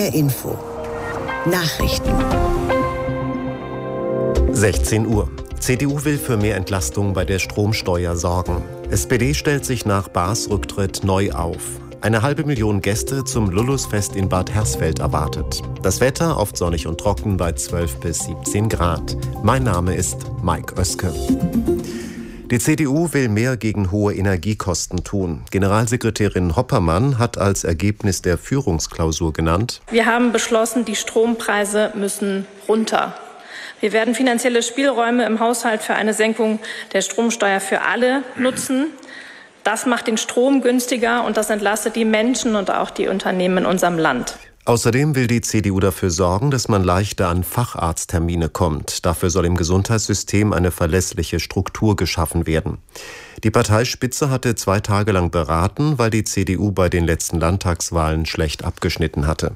HR Info. Nachrichten. 16 Uhr. CDU will für mehr Entlastung bei der Stromsteuer sorgen. SPD stellt sich nach Baas Rücktritt neu auf. 500.000 Gäste zum Lullusfest in Bad Hersfeld erwartet. Das Wetter oft sonnig und trocken bei 12 bis 17 Grad. Mein Name ist Mike Oeske. Die CDU will mehr gegen hohe Energiekosten tun. Generalsekretärin Hoppermann hat als Ergebnis der Führungsklausur genannt: Wir haben beschlossen, die Strompreise müssen runter. Wir werden finanzielle Spielräume im Haushalt für eine Senkung der Stromsteuer für alle nutzen. Das macht den Strom günstiger und das entlastet die Menschen und auch die Unternehmen in unserem Land. Außerdem will die CDU dafür sorgen, dass man leichter an Facharzttermine kommt. Dafür soll im Gesundheitssystem eine verlässliche Struktur geschaffen werden. Die Parteispitze hatte 2 Tage lang beraten, weil die CDU bei den letzten Landtagswahlen schlecht abgeschnitten hatte.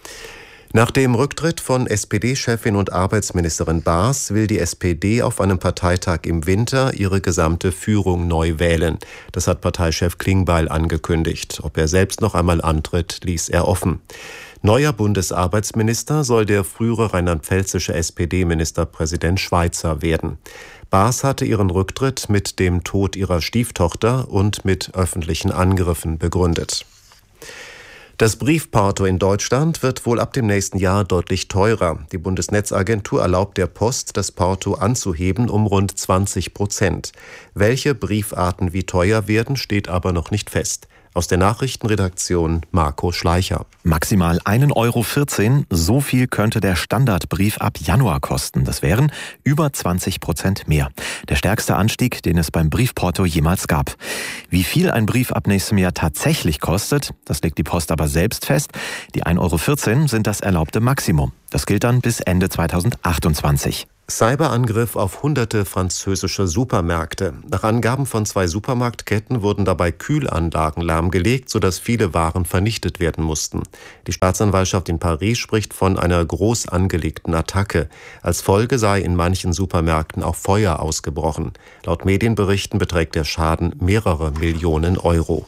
Nach dem Rücktritt von SPD-Chefin und Arbeitsministerin Baas will die SPD auf einem Parteitag im Winter ihre gesamte Führung neu wählen. Das hat Parteichef Klingbeil angekündigt. Ob er selbst noch einmal antritt, ließ er offen. Neuer Bundesarbeitsminister soll der frühere rheinland-pfälzische SPD-Ministerpräsident Schweizer werden. Baas hatte ihren Rücktritt mit dem Tod ihrer Stieftochter und mit öffentlichen Angriffen begründet. Das Briefporto in Deutschland wird wohl ab dem nächsten Jahr deutlich teurer. Die Bundesnetzagentur erlaubt der Post, das Porto anzuheben um rund 20%. Welche Briefarten wie teuer werden, steht aber noch nicht fest. Aus der Nachrichtenredaktion Marco Schleicher. Maximal 1,14 €, so viel könnte der Standardbrief ab Januar kosten. Das wären über 20% mehr. Der stärkste Anstieg, den es beim Briefporto jemals gab. Wie viel ein Brief ab nächstem Jahr tatsächlich kostet, das legt die Post aber selbst fest. Die 1,14 € sind das erlaubte Maximum. Das gilt dann bis Ende 2028. Cyberangriff auf hunderte französische Supermärkte. Nach Angaben von 2 Supermarktketten wurden dabei Kühlanlagen lahmgelegt, sodass viele Waren vernichtet werden mussten. Die Staatsanwaltschaft in Paris spricht von einer groß angelegten Attacke. Als Folge sei in manchen Supermärkten auch Feuer ausgebrochen. Laut Medienberichten beträgt der Schaden mehrere Millionen Euro.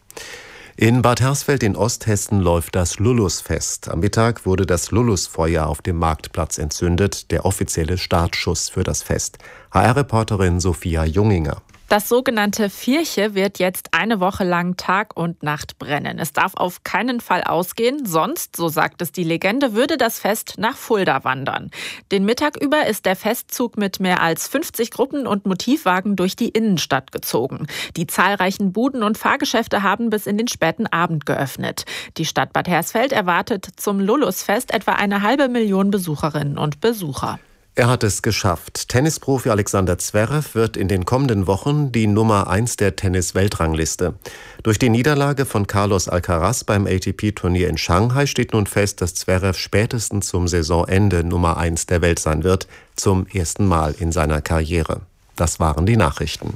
In Bad Hersfeld in Osthessen läuft das Lullusfest. Am Mittag wurde das Lullusfeuer auf dem Marktplatz entzündet, der offizielle Startschuss für das Fest. HR-Reporterin Sophia Junginger. Das sogenannte Vierche wird jetzt eine Woche lang Tag und Nacht brennen. Es darf auf keinen Fall ausgehen, sonst, so sagt es die Legende, würde das Fest nach Fulda wandern. Den Mittag über ist der Festzug mit mehr als 50 Gruppen und Motivwagen durch die Innenstadt gezogen. Die zahlreichen Buden und Fahrgeschäfte haben bis in den späten Abend geöffnet. Die Stadt Bad Hersfeld erwartet zum Lullusfest etwa 500.000 Besucherinnen und Besucher. Er hat es geschafft. Tennisprofi Alexander Zverev wird in den kommenden Wochen die Nummer 1 der Tennis-Weltrangliste. Durch die Niederlage von Carlos Alcaraz beim ATP-Turnier in Shanghai steht nun fest, dass Zverev spätestens zum Saisonende Nummer 1 der Welt sein wird, zum ersten Mal in seiner Karriere. Das waren die Nachrichten.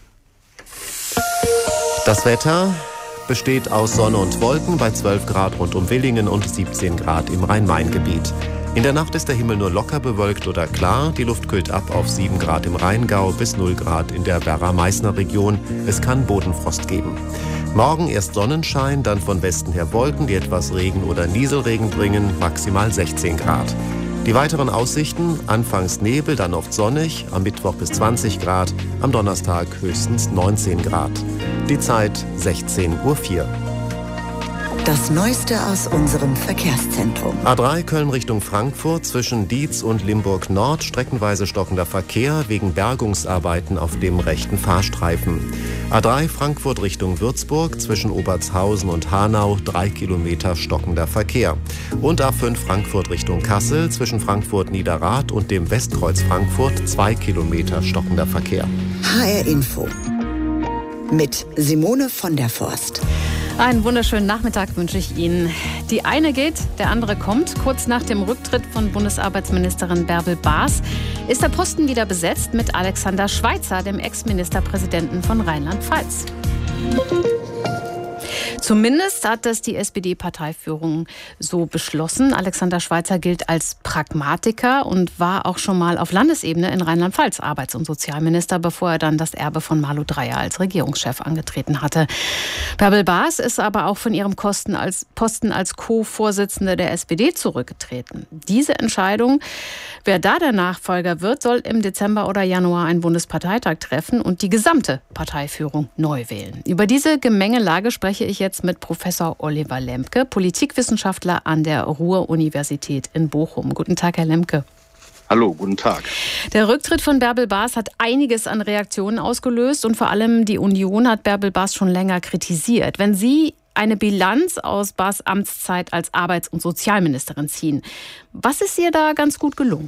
Das Wetter besteht aus Sonne und Wolken bei 12 Grad rund um Villingen und 17 Grad im Rhein-Main-Gebiet. In der Nacht ist der Himmel nur locker bewölkt oder klar. Die Luft kühlt ab auf 7 Grad im Rheingau bis 0 Grad in der Werra-Meißner Region. Es kann Bodenfrost geben. Morgen erst Sonnenschein, dann von Westen her Wolken, die etwas Regen oder Nieselregen bringen, maximal 16 Grad. Die weiteren Aussichten: anfangs Nebel, dann oft sonnig, am Mittwoch bis 20 Grad, am Donnerstag höchstens 19 Grad. Die Zeit 16:04 Uhr. Das Neueste aus unserem Verkehrszentrum. A3 Köln Richtung Frankfurt zwischen Dietz und Limburg Nord streckenweise stockender Verkehr wegen Bergungsarbeiten auf dem rechten Fahrstreifen. A3 Frankfurt Richtung Würzburg zwischen Obertshausen und Hanau 3 Kilometer stockender Verkehr. Und A5 Frankfurt Richtung Kassel zwischen Frankfurt Niederrad und dem Westkreuz Frankfurt 2 Kilometer stockender Verkehr. HR Info mit Simone von der Forst. Einen wunderschönen Nachmittag wünsche ich Ihnen. Die eine geht, der andere kommt. Kurz nach dem Rücktritt von Bundesarbeitsministerin Bärbel Baas ist der Posten wieder besetzt mit Alexander Schweizer, dem Ex-Ministerpräsidenten von Rheinland-Pfalz. Zumindest hat das die SPD-Parteiführung so beschlossen. Alexander Schweitzer gilt als Pragmatiker und war auch schon mal auf Landesebene in Rheinland-Pfalz Arbeits- und Sozialminister, bevor er dann das Erbe von Malu Dreyer als Regierungschef angetreten hatte. Bärbel Baas ist aber auch von ihrem Posten als Co-Vorsitzende der SPD zurückgetreten. Diese Entscheidung, wer da der Nachfolger wird, soll im Dezember oder Januar einen Bundesparteitag treffen und die gesamte Parteiführung neu wählen. Über diese Gemengelage spreche ich jetzt mit Professor Oliver Lemke, Politikwissenschaftler an der Ruhr-Universität in Bochum. Guten Tag, Herr Lemke. Hallo, guten Tag. Der Rücktritt von Bärbel Baas hat einiges an Reaktionen ausgelöst und vor allem die Union hat Bärbel Baas schon länger kritisiert. Wenn Sie eine Bilanz aus Baas' Amtszeit als Arbeits- und Sozialministerin ziehen, was ist ihr da ganz gut gelungen?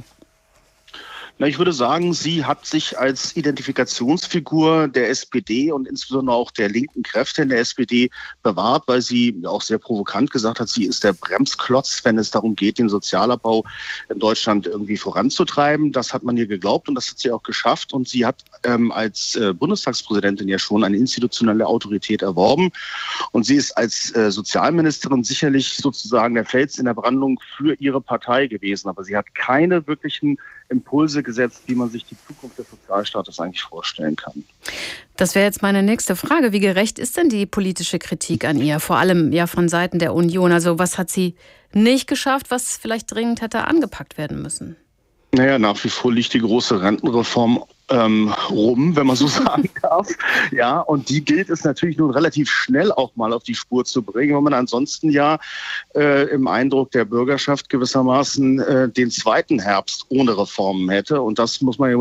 Ich würde sagen, sie hat sich als Identifikationsfigur der SPD und insbesondere auch der linken Kräfte in der SPD bewahrt, weil sie auch sehr provokant gesagt hat, sie ist der Bremsklotz, wenn es darum geht, den Sozialabbau in Deutschland irgendwie voranzutreiben. Das hat man ihr geglaubt und das hat sie auch geschafft. Und sie hat als Bundestagspräsidentin ja schon eine institutionelle Autorität erworben. Und sie ist als Sozialministerin sicherlich sozusagen der Fels in der Brandung für ihre Partei gewesen. Aber sie hat keine wirklichen Impulse gesetzt, wie man sich die Zukunft des Sozialstaates eigentlich vorstellen kann. Das wäre jetzt meine nächste Frage. Wie gerecht ist denn die politische Kritik an ihr? Vor allem ja von Seiten der Union. Also was hat sie nicht geschafft, was vielleicht dringend hätte angepackt werden müssen? Nach wie vor liegt die große Rentenreform rum, wenn man so sagen darf. Ja, und die gilt es natürlich nun relativ schnell auch mal auf die Spur zu bringen, weil man ansonsten ja im Eindruck der Bürgerschaft gewissermaßen den zweiten Herbst ohne Reformen hätte. Und das muss man ja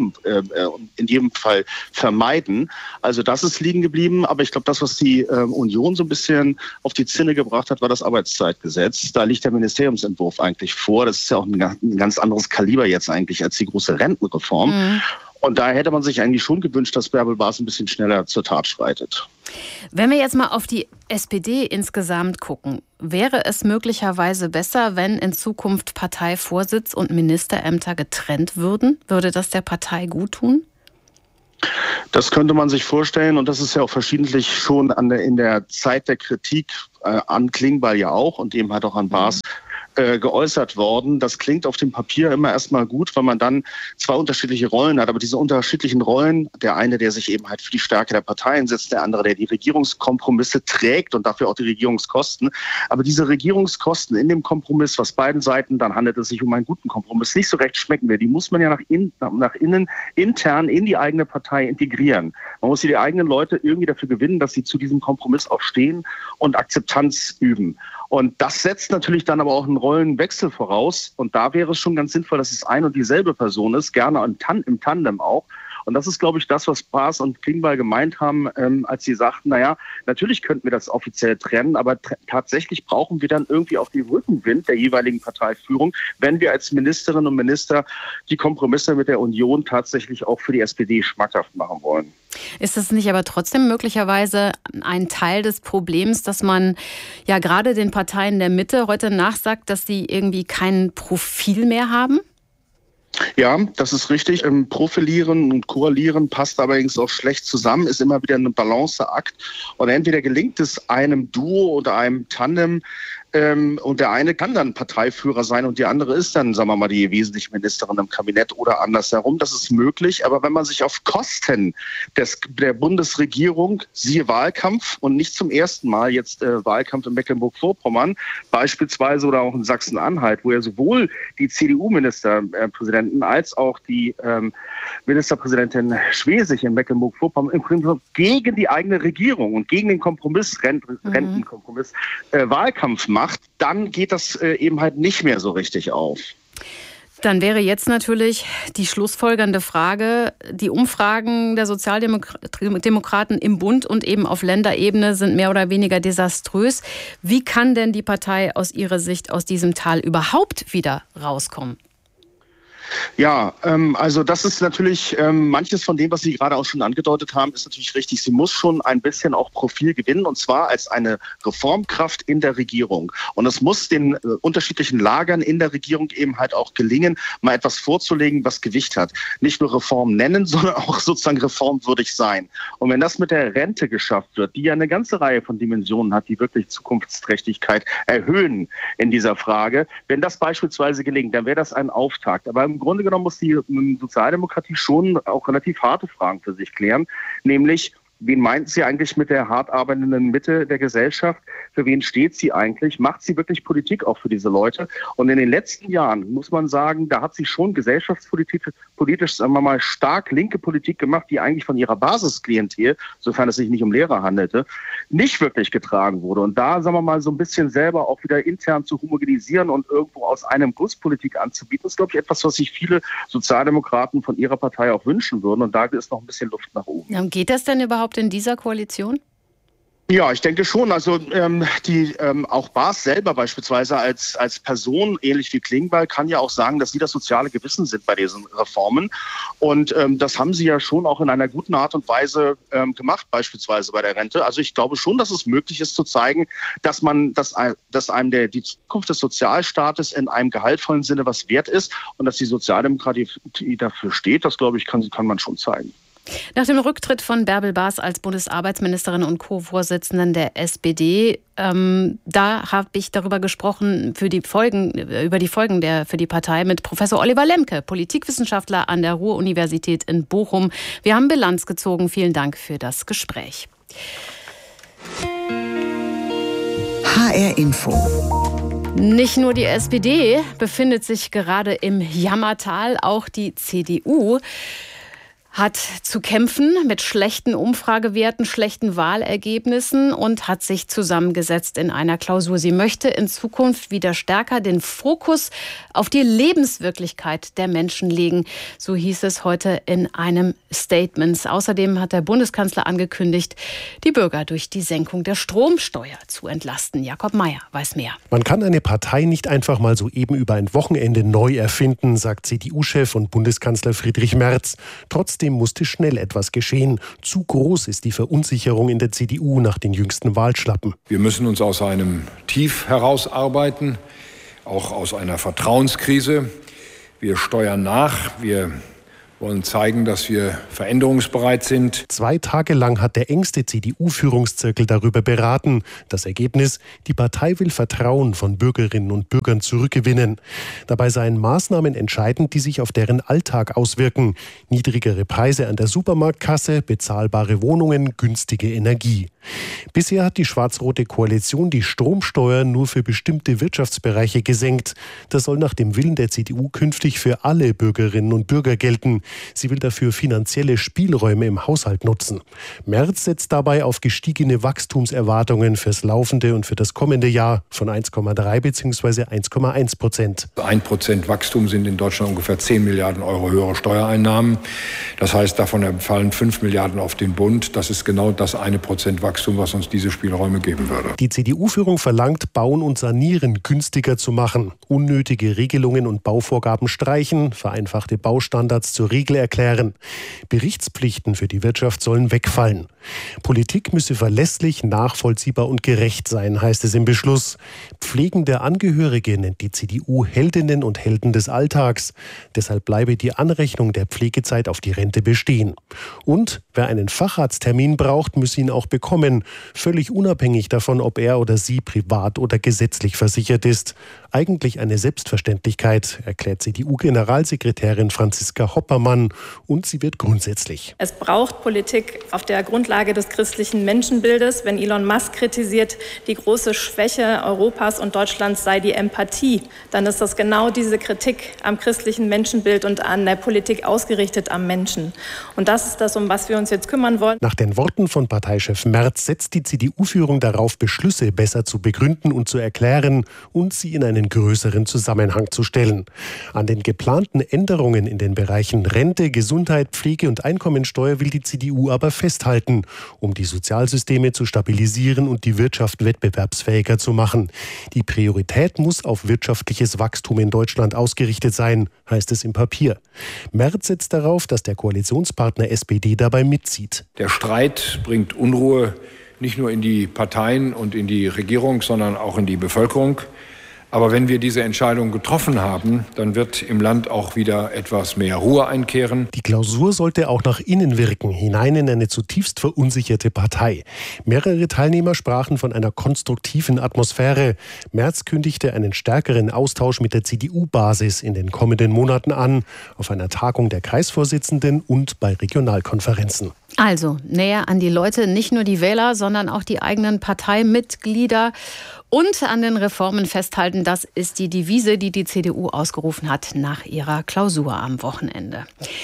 in jedem Fall vermeiden. Also das ist liegen geblieben. Aber ich glaube, das, was die Union so ein bisschen auf die Zinne gebracht hat, war das Arbeitszeitgesetz. Da liegt der Ministeriumsentwurf eigentlich vor. Das ist ja auch ein ganz anderes Kaliber jetzt eigentlich als die große Rentenreform. Mhm. Und da hätte man sich eigentlich schon gewünscht, dass Bärbel Baas ein bisschen schneller zur Tat schreitet. Wenn wir jetzt mal auf die SPD insgesamt gucken, wäre es möglicherweise besser, wenn in Zukunft Parteivorsitz und Ministerämter getrennt würden? Würde das der Partei gut tun? Das könnte man sich vorstellen und das ist ja auch verschiedentlich schon in der Zeit der Kritik an Klingbeil ja auch und eben halt auch an Baas geäußert worden. Das klingt auf dem Papier immer erstmal gut, weil man dann zwei unterschiedliche Rollen hat. Aber diese unterschiedlichen Rollen, der eine, der sich eben halt für die Stärke der Partei einsetzt, der andere, der die Regierungskompromisse trägt und dafür auch die Regierungskosten. Aber diese Regierungskosten in dem Kompromiss, was beiden Seiten, dann handelt es sich um einen guten Kompromiss, nicht so recht schmecken will, die muss man ja nach innen intern in die eigene Partei integrieren. Man muss die eigenen Leute irgendwie dafür gewinnen, dass sie zu diesem Kompromiss auch stehen und Akzeptanz üben. Und das setzt natürlich dann aber auch einen Rollenwechsel voraus. Und da wäre es schon ganz sinnvoll, dass es ein und dieselbe Person ist, gerne im Tandem auch. Und das ist, glaube ich, das, was Baas und Klingbeil gemeint haben, als sie sagten, natürlich könnten wir das offiziell trennen, aber tatsächlich brauchen wir dann irgendwie auch den Rückenwind der jeweiligen Parteiführung, wenn wir als Ministerinnen und Minister die Kompromisse mit der Union tatsächlich auch für die SPD schmackhaft machen wollen. Ist das nicht aber trotzdem möglicherweise ein Teil des Problems, dass man ja gerade den Parteien der Mitte heute nachsagt, dass sie irgendwie kein Profil mehr haben? Ja, das ist richtig. Profilieren und Koalieren passt allerdings auch schlecht zusammen, ist immer wieder ein Balanceakt. Und entweder gelingt es einem Duo oder einem Tandem, und der eine kann dann Parteiführer sein und die andere ist dann, sagen wir mal, die wesentliche Ministerin im Kabinett oder andersherum. Das ist möglich. Aber wenn man sich auf Kosten der Bundesregierung, siehe Wahlkampf und nicht zum ersten Mal jetzt Wahlkampf in Mecklenburg-Vorpommern beispielsweise oder auch in Sachsen-Anhalt, wo ja sowohl die CDU-Ministerpräsidenten als auch die Ministerpräsidentin Schwesig in Mecklenburg-Vorpommern im Prinzip gegen die eigene Regierung und gegen den Rentenkompromiss Wahlkampf macht, dann geht das eben halt nicht mehr so richtig auf. Dann wäre jetzt natürlich die schlussfolgernde Frage, die Umfragen der Sozialdemokraten im Bund und eben auf Länderebene sind mehr oder weniger desaströs. Wie kann denn die Partei aus Ihrer Sicht aus diesem Tal überhaupt wieder rauskommen? Ja, also das ist natürlich, manches von dem, was Sie gerade auch schon angedeutet haben, ist natürlich richtig. Sie muss schon ein bisschen auch Profil gewinnen, und zwar als eine Reformkraft in der Regierung. Und es muss den unterschiedlichen Lagern in der Regierung eben halt auch gelingen, mal etwas vorzulegen, was Gewicht hat. Nicht nur Reform nennen, sondern auch sozusagen reformwürdig sein. Und wenn das mit der Rente geschafft wird, die ja eine ganze Reihe von Dimensionen hat, die wirklich Zukunftsträchtigkeit erhöhen in dieser Frage, wenn das beispielsweise gelingt, dann wäre das ein Auftakt. Aber im Grunde genommen muss die Sozialdemokratie schon auch relativ harte Fragen für sich klären, nämlich: Wen meint sie eigentlich mit der hart arbeitenden Mitte der Gesellschaft? Für wen steht sie eigentlich? Macht sie wirklich Politik auch für diese Leute? Und in den letzten Jahren muss man sagen, da hat sie schon gesellschaftspolitisch, sagen wir mal, stark linke Politik gemacht, die eigentlich von ihrer Basisklientel, sofern es sich nicht um Lehrer handelte, nicht wirklich getragen wurde. Und da, sagen wir mal, so ein bisschen selber auch wieder intern zu homogenisieren und irgendwo aus einem Guss Politik anzubieten, ist, glaube ich, etwas, was sich viele Sozialdemokraten von ihrer Partei auch wünschen würden. Und da ist noch ein bisschen Luft nach oben. Ja, geht das denn überhaupt in dieser Koalition? Ja, ich denke schon. Also auch Baas selber beispielsweise als Person, ähnlich wie Klingbeil, kann ja auch sagen, dass sie das soziale Gewissen sind bei diesen Reformen. Und das haben sie ja schon auch in einer guten Art und Weise gemacht, beispielsweise bei der Rente. Also ich glaube schon, dass es möglich ist zu zeigen, dass einem die Zukunft des Sozialstaates in einem gehaltvollen Sinne was wert ist und dass die Sozialdemokratie dafür steht. Das, glaube ich, kann man schon zeigen. Nach dem Rücktritt von Bärbel Baas als Bundesarbeitsministerin und Co-Vorsitzenden der SPD, da habe ich darüber gesprochen, über die Folgen für die Partei mit Professor Oliver Lemke, Politikwissenschaftler an der Ruhr-Universität in Bochum. Wir haben Bilanz gezogen. Vielen Dank für das Gespräch. HR Info. Nicht nur die SPD befindet sich gerade im Jammertal, auch die CDU hat zu kämpfen mit schlechten Umfragewerten, schlechten Wahlergebnissen und hat sich zusammengesetzt in einer Klausur. Sie möchte in Zukunft wieder stärker den Fokus auf die Lebenswirklichkeit der Menschen legen. So hieß es heute in einem Statement. Außerdem hat der Bundeskanzler angekündigt, die Bürger durch die Senkung der Stromsteuer zu entlasten. Jakob Mayer weiß mehr. Man kann eine Partei nicht einfach mal so eben über ein Wochenende neu erfinden, sagt CDU-Chef und Bundeskanzler Friedrich Merz. Trotzdem musste schnell etwas geschehen. Zu groß ist die Verunsicherung in der CDU nach den jüngsten Wahlschlappen. Wir müssen uns aus einem Tief herausarbeiten, auch aus einer Vertrauenskrise. Wir steuern nach, wir wollen zeigen, dass wir veränderungsbereit sind. 2 Tage lang hat der engste CDU-Führungszirkel darüber beraten. Das Ergebnis: Die Partei will Vertrauen von Bürgerinnen und Bürgern zurückgewinnen. Dabei seien Maßnahmen entscheidend, die sich auf deren Alltag auswirken. Niedrigere Preise an der Supermarktkasse, bezahlbare Wohnungen, günstige Energie. Bisher hat die schwarz-rote Koalition die Stromsteuer nur für bestimmte Wirtschaftsbereiche gesenkt. Das soll nach dem Willen der CDU künftig für alle Bürgerinnen und Bürger gelten. Sie will dafür finanzielle Spielräume im Haushalt nutzen. Merz setzt dabei auf gestiegene Wachstumserwartungen fürs laufende und für das kommende Jahr von 1,3 bzw. 1,1%. 1% Wachstum sind in Deutschland ungefähr 10 Milliarden Euro höhere Steuereinnahmen. Das heißt, davon fallen 5 Milliarden auf den Bund. Das ist genau das 1% Wachstum, was uns diese Spielräume geben würde. Die CDU-Führung verlangt, Bauen und Sanieren günstiger zu machen, unnötige Regelungen und Bauvorgaben streichen, vereinfachte Baustandards zur Regel erklären. Berichtspflichten für die Wirtschaft sollen wegfallen. Politik müsse verlässlich, nachvollziehbar und gerecht sein, heißt es im Beschluss. Pflegende Angehörige nennt die CDU Heldinnen und Helden des Alltags. Deshalb bleibe die Anrechnung der Pflegezeit auf die Rente bestehen. Und wer einen Facharzttermin braucht, müsse ihn auch bekommen, völlig unabhängig davon, ob er oder sie privat oder gesetzlich versichert ist. Eigentlich eine Selbstverständlichkeit, erklärt CDU-Generalsekretärin Franziska Hoppermann, und sie wird grundsätzlich. Es braucht Politik auf der Grundlage des christlichen Menschenbildes. Wenn Elon Musk kritisiert, die große Schwäche Europas und Deutschlands sei die Empathie, dann ist das genau diese Kritik am christlichen Menschenbild und an der Politik ausgerichtet am Menschen. Und das ist das, um was wir uns jetzt kümmern wollen. Nach den Worten von Parteichef Merz setzt die CDU-Führung darauf, Beschlüsse besser zu begründen und zu erklären und sie in einen größeren Zusammenhang zu stellen. An den geplanten Änderungen in den Bereichen Rente, Gesundheit, Pflege und Einkommensteuer will die CDU aber festhalten, um die Sozialsysteme zu stabilisieren und die Wirtschaft wettbewerbsfähiger zu machen. Die Priorität muss auf wirtschaftliches Wachstum in Deutschland ausgerichtet sein, heißt es im Papier. Merz setzt darauf, dass der Koalitionspartner SPD dabei mitzieht. Der Streit bringt Unruhe nicht nur in die Parteien und in die Regierung, sondern auch in die Bevölkerung. Aber wenn wir diese Entscheidung getroffen haben, dann wird im Land auch wieder etwas mehr Ruhe einkehren. Die Klausur sollte auch nach innen wirken, hinein in eine zutiefst verunsicherte Partei. Mehrere Teilnehmer sprachen von einer konstruktiven Atmosphäre. Merz kündigte einen stärkeren Austausch mit der CDU-Basis in den kommenden Monaten an, auf einer Tagung der Kreisvorsitzenden und bei Regionalkonferenzen. Also näher an die Leute, nicht nur die Wähler, sondern auch die eigenen Parteimitglieder. Und an den Reformen festhalten, das ist die Devise, die die CDU ausgerufen hat nach ihrer Klausur am Wochenende.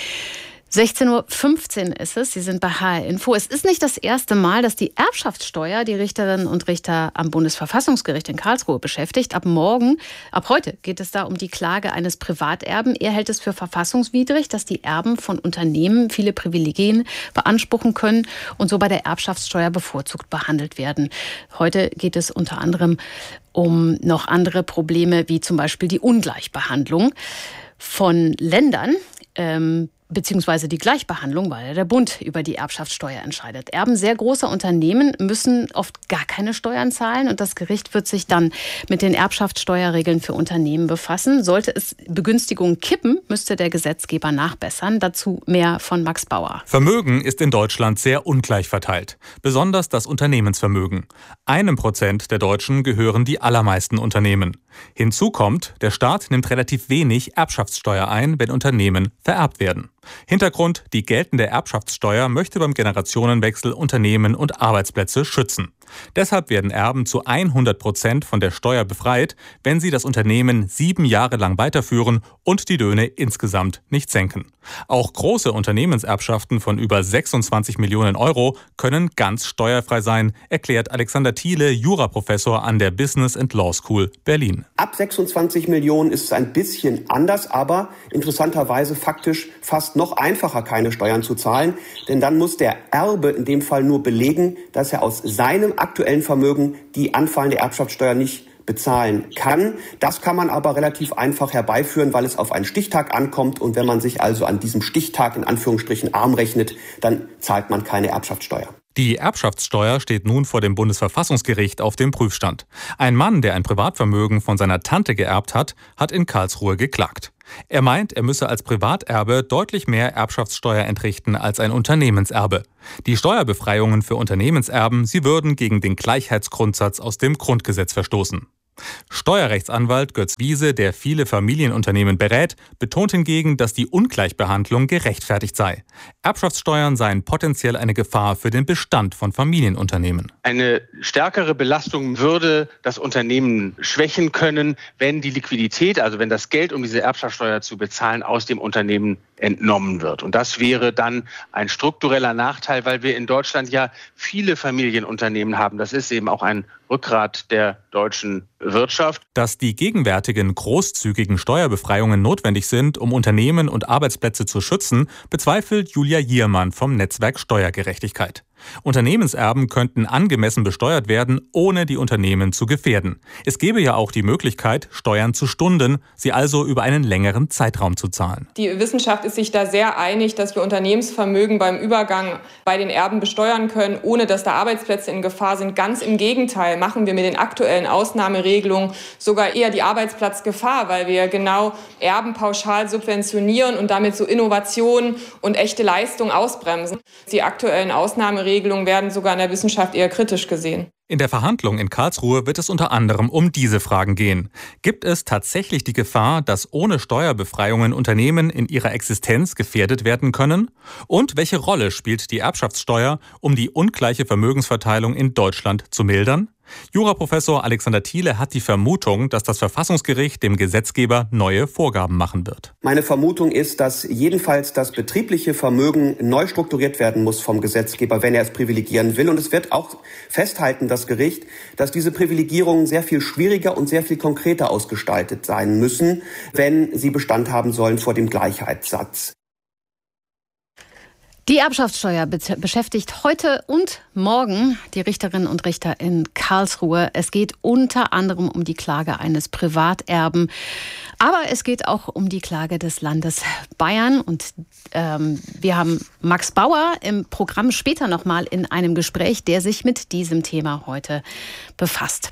16:15 Uhr ist es. Sie sind bei HR Info. Es ist nicht das erste Mal, dass die Erbschaftssteuer die Richterinnen und Richter am Bundesverfassungsgericht in Karlsruhe beschäftigt. Ab heute geht es da um die Klage eines Privaterben. Er hält es für verfassungswidrig, dass die Erben von Unternehmen viele Privilegien beanspruchen können und so bei der Erbschaftssteuer bevorzugt behandelt werden. Heute geht es unter anderem um noch andere Probleme, wie zum Beispiel die Ungleichbehandlung von Ländern, beziehungsweise die Gleichbehandlung, weil der Bund über die Erbschaftssteuer entscheidet. Erben sehr großer Unternehmen müssen oft gar keine Steuern zahlen und das Gericht wird sich dann mit den Erbschaftssteuerregeln für Unternehmen befassen. Sollte es Begünstigungen kippen, müsste der Gesetzgeber nachbessern. Dazu mehr von Max Bauer. Vermögen ist in Deutschland sehr ungleich verteilt, besonders das Unternehmensvermögen. 1% der Deutschen gehören die allermeisten Unternehmen. Hinzu kommt, der Staat nimmt relativ wenig Erbschaftssteuer ein, wenn Unternehmen vererbt werden. Hintergrund: Die geltende Erbschaftssteuer möchte beim Generationenwechsel Unternehmen und Arbeitsplätze schützen. Deshalb werden Erben zu 100% von der Steuer befreit, wenn sie das Unternehmen 7 Jahre lang weiterführen und die Löhne insgesamt nicht senken. Auch große Unternehmenserbschaften von über 26 Millionen Euro können ganz steuerfrei sein, erklärt Alexander Thiele, Juraprofessor an der Business and Law School Berlin. Ab 26 Millionen ist es ein bisschen anders, aber interessanterweise faktisch fast noch einfacher, keine Steuern zu zahlen. Denn dann muss der Erbe in dem Fall nur belegen, dass er aus seinem aktuellen Vermögen die anfallende Erbschaftssteuer nicht bezahlen kann. Das kann man aber relativ einfach herbeiführen, weil es auf einen Stichtag ankommt. Und wenn man sich also an diesem Stichtag in Anführungsstrichen arm rechnet, dann zahlt man keine Erbschaftssteuer. Die Erbschaftssteuer steht nun vor dem Bundesverfassungsgericht auf dem Prüfstand. Ein Mann, der ein Privatvermögen von seiner Tante geerbt hat in Karlsruhe geklagt. Er meint, er müsse als Privaterbe deutlich mehr Erbschaftssteuer entrichten als ein Unternehmenserbe. Die Steuerbefreiungen für Unternehmenserben, sie würden gegen den Gleichheitsgrundsatz aus dem Grundgesetz verstoßen. Steuerrechtsanwalt Götz Wiese, der viele Familienunternehmen berät, betont hingegen, dass die Ungleichbehandlung gerechtfertigt sei. Erbschaftssteuern seien potenziell eine Gefahr für den Bestand von Familienunternehmen. Eine stärkere Belastung würde das Unternehmen schwächen können, wenn die Liquidität, also wenn das Geld, um diese Erbschaftssteuer zu bezahlen, aus dem Unternehmen entnommen wird. Und das wäre dann ein struktureller Nachteil, weil wir in Deutschland ja viele Familienunternehmen haben. Das ist eben auch ein Rückgrat der deutschen Wirtschaft. Dass die gegenwärtigen großzügigen Steuerbefreiungen notwendig sind, um Unternehmen und Arbeitsplätze zu schützen, bezweifelt Julia Jiermann vom Netzwerk Steuergerechtigkeit. Unternehmenserben könnten angemessen besteuert werden, ohne die Unternehmen zu gefährden. Es gäbe ja auch die Möglichkeit, Steuern zu stunden, sie also über einen längeren Zeitraum zu zahlen. Die Wissenschaft ist sich da sehr einig, dass wir Unternehmensvermögen beim Übergang bei den Erben besteuern können, ohne dass da Arbeitsplätze in Gefahr sind. Ganz im Gegenteil machen wir mit den aktuellen Ausnahmeregelungen sogar eher die Arbeitsplatzgefahr, weil wir genau Erben pauschal subventionieren und damit so Innovationen und echte Leistung ausbremsen. Die aktuellen Ausnahmeregelungen werden sogar in der Wissenschaft eher kritisch gesehen. In der Verhandlung in Karlsruhe wird es unter anderem um diese Fragen gehen. Gibt es tatsächlich die Gefahr, dass ohne Steuerbefreiungen Unternehmen in ihrer Existenz gefährdet werden können? Und welche Rolle spielt die Erbschaftssteuer, um die ungleiche Vermögensverteilung in Deutschland zu mildern? Juraprofessor Alexander Thiele hat die Vermutung, dass das Verfassungsgericht dem Gesetzgeber neue Vorgaben machen wird. Meine Vermutung ist, dass jedenfalls das betriebliche Vermögen neu strukturiert werden muss vom Gesetzgeber, wenn er es privilegieren will. Und es wird auch festhalten, das Gericht, dass diese Privilegierungen sehr viel schwieriger und sehr viel konkreter ausgestaltet sein müssen, wenn sie Bestand haben sollen vor dem Gleichheitssatz. Die Erbschaftssteuer beschäftigt heute und morgen die Richterinnen und Richter in Karlsruhe. Es geht unter anderem um die Klage eines Privaterben, aber es geht auch um die Klage des Landes Bayern. Und wir haben Max Bauer im Programm später nochmal in einem Gespräch, der sich mit diesem Thema heute befasst.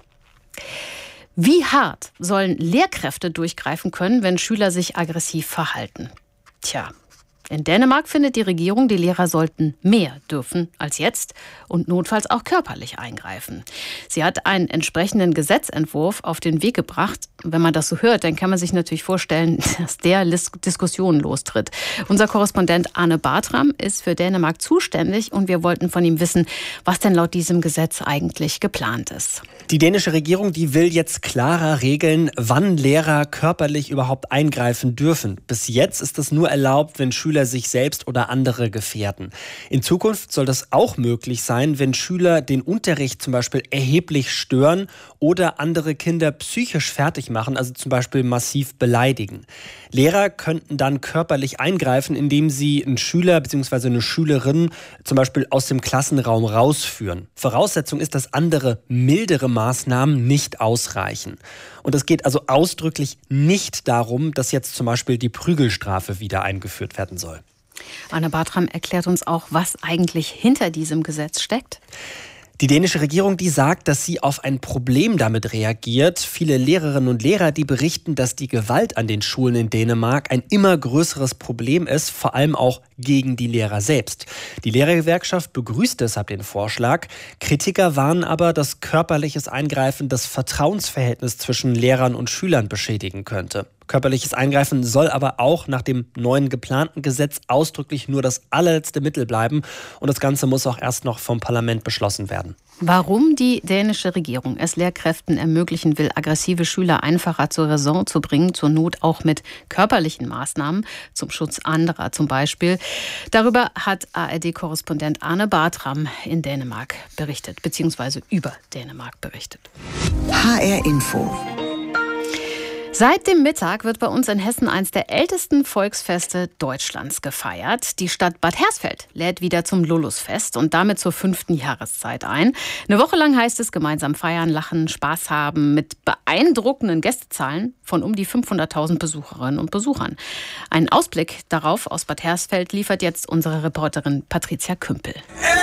Wie hart sollen Lehrkräfte durchgreifen können, wenn Schüler sich aggressiv verhalten? Tja. In Dänemark findet die Regierung, die Lehrer sollten mehr dürfen als jetzt und notfalls auch körperlich eingreifen. Sie hat einen entsprechenden Gesetzentwurf auf den Weg gebracht. Wenn man das so hört, dann kann man sich natürlich vorstellen, dass der Diskussionen lostritt. Unser Korrespondent Arne Bartram ist für Dänemark zuständig und wir wollten von ihm wissen, was denn laut diesem Gesetz eigentlich geplant ist. Die dänische Regierung, die will jetzt klarer regeln, wann Lehrer körperlich überhaupt eingreifen dürfen. Bis jetzt ist es nur erlaubt, wenn Schüler sich selbst oder andere gefährden. In Zukunft soll das auch möglich sein, wenn Schüler den Unterricht zum Beispiel erheblich stören oder andere Kinder psychisch fertig machen, also zum Beispiel massiv beleidigen. Lehrer könnten dann körperlich eingreifen, indem sie einen Schüler bzw. eine Schülerin zum Beispiel aus dem Klassenraum rausführen. Voraussetzung ist, dass andere, mildere Maßnahmen nicht ausreichen. Und es geht also ausdrücklich nicht darum, dass jetzt zum Beispiel die Prügelstrafe wieder eingeführt werden soll. Arne Bartram erklärt uns auch, was eigentlich hinter diesem Gesetz steckt. Die dänische Regierung, die sagt, dass sie auf ein Problem damit reagiert. Viele Lehrerinnen und Lehrer, die berichten, dass die Gewalt an den Schulen in Dänemark ein immer größeres Problem ist, vor allem auch gegen die Lehrer selbst. Die Lehrergewerkschaft begrüßt deshalb den Vorschlag. Kritiker warnen aber, dass körperliches Eingreifen das Vertrauensverhältnis zwischen Lehrern und Schülern beschädigen könnte. Körperliches Eingreifen soll aber auch nach dem neuen geplanten Gesetz ausdrücklich nur das allerletzte Mittel bleiben. Und das Ganze muss auch erst noch vom Parlament beschlossen werden. Warum die dänische Regierung es Lehrkräften ermöglichen will, aggressive Schüler einfacher zur Raison zu bringen, zur Not auch mit körperlichen Maßnahmen, zum Schutz anderer zum Beispiel. Darüber hat ARD-Korrespondent Arne Bartram in Dänemark berichtet, beziehungsweise über Dänemark berichtet. HR Info. Seit dem Mittag wird bei uns in Hessen eines der ältesten Volksfeste Deutschlands gefeiert. Die Stadt Bad Hersfeld lädt wieder zum Lulusfest und damit zur 5. Jahreszeit ein. Eine Woche lang heißt es gemeinsam feiern, lachen, Spaß haben mit beeindruckenden Gästezahlen von um die 500.000 Besucherinnen und Besuchern. Einen Ausblick darauf aus Bad Hersfeld liefert jetzt unsere Reporterin Patricia Kümpel.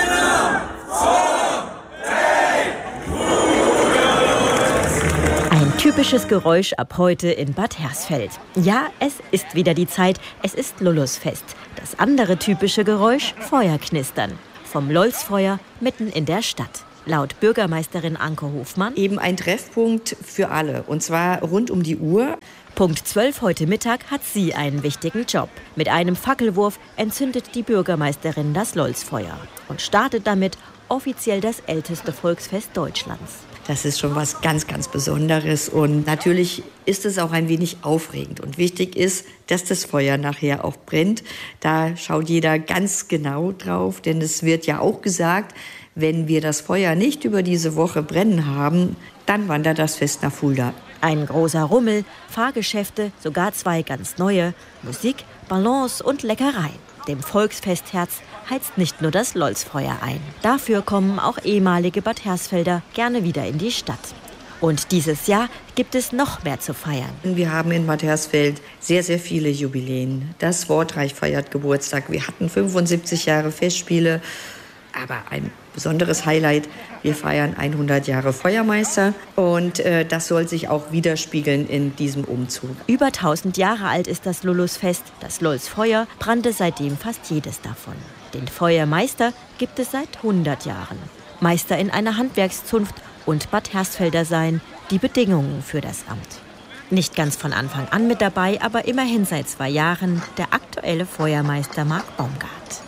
Ein typisches Geräusch ab heute in Bad Hersfeld. Ja, es ist wieder die Zeit, es ist Lulusfest. Das andere typische Geräusch, Feuerknistern. Vom Lolsfeuer mitten in der Stadt. Laut Bürgermeisterin Anke Hofmann eben ein Treffpunkt für alle, und zwar rund um die Uhr. Punkt 12 heute Mittag hat sie einen wichtigen Job. Mit einem Fackelwurf entzündet die Bürgermeisterin das Lolsfeuer und startet damit offiziell das älteste Volksfest Deutschlands. Das ist schon was ganz, ganz Besonderes und natürlich ist es auch ein wenig aufregend. Und wichtig ist, dass das Feuer nachher auch brennt. Da schaut jeder ganz genau drauf, denn es wird ja auch gesagt, wenn wir das Feuer nicht über diese Woche brennen haben, dann wandert das Fest nach Fulda. Ein großer Rummel, Fahrgeschäfte, sogar 2 ganz neue, Musik, Ballons und Leckereien. Dem Volksfestherz heizt nicht nur das Lolsfeuer ein. Dafür kommen auch ehemalige Bad Hersfelder gerne wieder in die Stadt. Und dieses Jahr gibt es noch mehr zu feiern. Wir haben in Bad Hersfeld sehr, sehr viele Jubiläen. Das Wortreich feiert Geburtstag. Wir hatten 75 Jahre Festspiele. Aber ein besonderes Highlight, wir feiern 100 Jahre Feuermeister und das soll sich auch widerspiegeln in diesem Umzug. Über 1000 Jahre alt ist das Lulusfest. Das Lolsfeuer brannte seitdem fast jedes davon. Den Feuermeister gibt es seit 100 Jahren. Meister in einer Handwerkszunft und Bad Hersfelder sein die Bedingungen für das Amt. Nicht ganz von Anfang an mit dabei, aber immerhin seit 2 Jahren der aktuelle Feuermeister Marc Baumgart.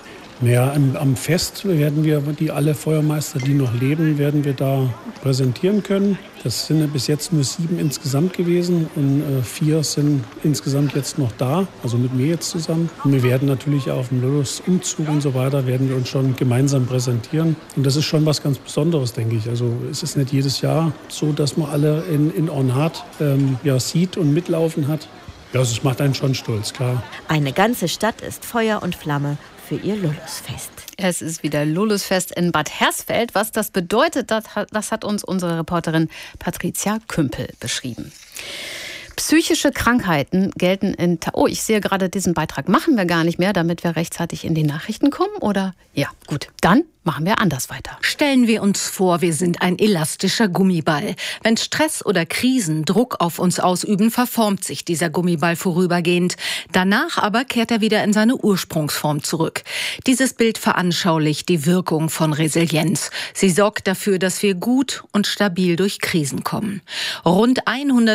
Ja, am Fest werden wir alle Feuermeister, die noch leben, werden wir da präsentieren können. Das sind ja bis jetzt nur 7 insgesamt gewesen und 4 sind insgesamt jetzt noch da, also mit mir jetzt zusammen. Und wir werden natürlich auf dem Lulus-Umzug und so weiter, werden wir uns schon gemeinsam präsentieren. Und das ist schon was ganz Besonderes, denke ich. Also es ist nicht jedes Jahr so, dass man alle in Ornat sieht und mitlaufen hat. Ja, also es macht einen schon stolz, klar. Eine ganze Stadt ist Feuer und Flamme für ihr Lulusfest. Es ist wieder Lulusfest in Bad Hersfeld. Was das bedeutet, das hat uns unsere Reporterin Patricia Kümpel beschrieben. Psychische Krankheiten gelten ich sehe gerade, diesen Beitrag machen wir gar nicht mehr, damit wir rechtzeitig in die Nachrichten kommen, oder? Ja, gut, dann machen wir anders weiter. Stellen wir uns vor, wir sind ein elastischer Gummiball. Wenn Stress oder Krisen Druck auf uns ausüben, verformt sich dieser Gummiball vorübergehend. Danach aber kehrt er wieder in seine Ursprungsform zurück. Dieses Bild veranschaulicht die Wirkung von Resilienz. Sie sorgt dafür, dass wir gut und stabil durch Krisen kommen. Rund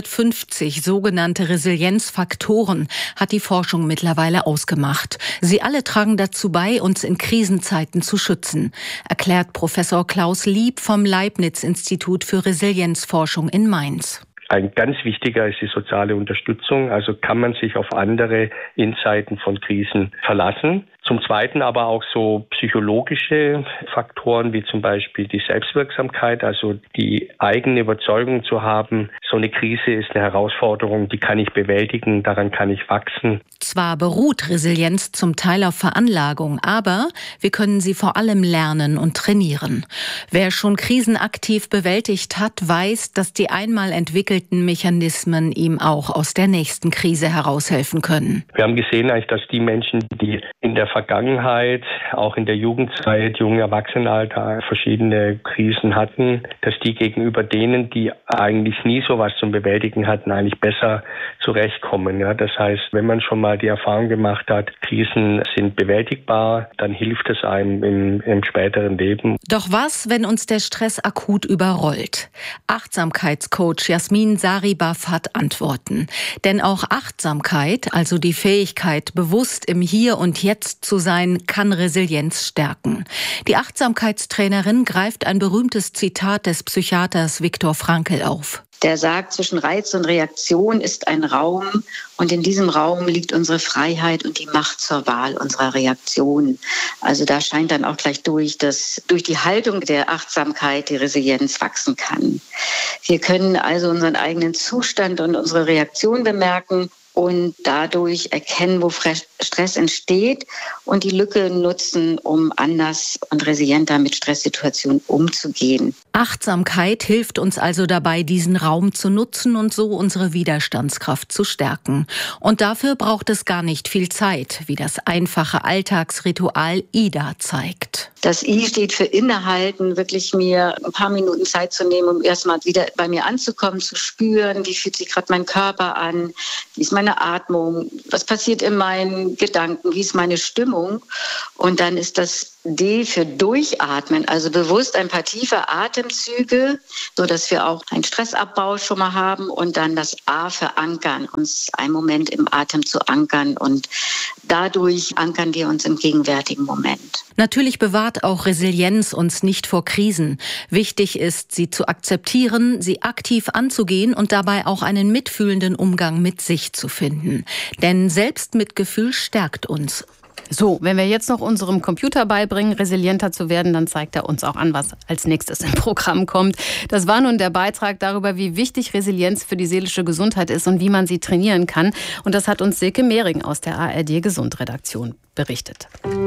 150 sogenannte Resilienzfaktoren hat die Forschung mittlerweile ausgemacht. Sie alle tragen dazu bei, uns in Krisenzeiten zu schützen, erklärt Professor Klaus Lieb vom Leibniz-Institut für Resilienzforschung in Mainz. Ein ganz wichtiger ist die soziale Unterstützung. Also kann man sich auf andere in Zeiten von Krisen verlassen. Zum Zweiten aber auch so psychologische Faktoren wie zum Beispiel die Selbstwirksamkeit, also die eigene Überzeugung zu haben, so eine Krise ist eine Herausforderung, die kann ich bewältigen, daran kann ich wachsen. Zwar beruht Resilienz zum Teil auf Veranlagung, aber wir können sie vor allem lernen und trainieren. Wer schon Krisen aktiv bewältigt hat, weiß, dass die einmal entwickelten Mechanismen ihm auch aus der nächsten Krise heraushelfen können. Wir haben gesehen eigentlich, dass die Menschen, die in der Vergangenheit, auch in der Jugendzeit, jungen Erwachsenenalter verschiedene Krisen hatten, dass die gegenüber denen, die eigentlich nie sowas zum Bewältigen hatten, eigentlich besser zurechtkommen. Ja, das heißt, wenn man schon mal die Erfahrung gemacht hat, Krisen sind bewältigbar, dann hilft es einem im späteren Leben. Doch was, wenn uns der Stress akut überrollt? Achtsamkeitscoach Jasmin Saribaf hat Antworten. Denn auch Achtsamkeit, also die Fähigkeit, bewusst im Hier und Jetzt zu sein, kann Resilienz stärken. Die Achtsamkeitstrainerin greift ein berühmtes Zitat des Psychiaters Viktor Frankl auf. Der sagt, zwischen Reiz und Reaktion ist ein Raum und in diesem Raum liegt unsere Freiheit und die Macht zur Wahl unserer Reaktion. Also da scheint dann auch gleich durch, dass durch die Haltung der Achtsamkeit die Resilienz wachsen kann. Wir können also unseren eigenen Zustand und unsere Reaktion bemerken und dadurch erkennen, wo Stress entsteht und die Lücke nutzen, um anders und resilienter mit Stresssituationen umzugehen. Achtsamkeit hilft uns also dabei, diesen Raum zu nutzen und so unsere Widerstandskraft zu stärken. Und dafür braucht es gar nicht viel Zeit, wie das einfache Alltagsritual IDA zeigt. Das I steht für Innehalten, wirklich mir ein paar Minuten Zeit zu nehmen, um erstmal wieder bei mir anzukommen, zu spüren, wie fühlt sich gerade mein Körper an, wie ist meine Atmung, was passiert in meinen Gedanken, wie ist meine Stimmung. Und dann ist das D für Durchatmen, also bewusst ein paar tiefe Atemzüge, sodass wir auch einen Stressabbau schon mal haben. Und dann das A für Ankern, uns einen Moment im Atem zu ankern. Und dadurch ankern wir uns im gegenwärtigen Moment. Natürlich bewahrt auch Resilienz uns nicht vor Krisen. Wichtig ist, sie zu akzeptieren, sie aktiv anzugehen und dabei auch einen mitfühlenden Umgang mit sich zu finden. Denn Selbstmitgefühl stärkt uns. So, wenn wir jetzt noch unserem Computer beibringen, resilienter zu werden, dann zeigt er uns auch an, was als nächstes im Programm kommt. Das war nun der Beitrag darüber, wie wichtig Resilienz für die seelische Gesundheit ist und wie man sie trainieren kann. Und das hat uns Silke Mehring aus der ARD Gesund-Redaktion berichtet.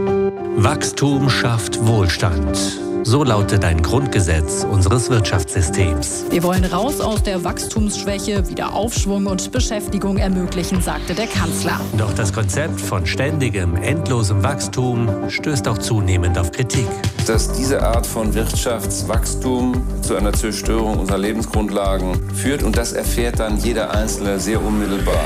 Wachstum schafft Wohlstand. So lautet ein Grundgesetz unseres Wirtschaftssystems. Wir wollen raus aus der Wachstumsschwäche, wieder Aufschwung und Beschäftigung ermöglichen, sagte der Kanzler. Doch das Konzept von ständigem, endlosem Wachstum stößt auch zunehmend auf Kritik. Dass diese Art von Wirtschaftswachstum zu einer Zerstörung unserer Lebensgrundlagen führt und das erfährt dann jeder Einzelne sehr unmittelbar.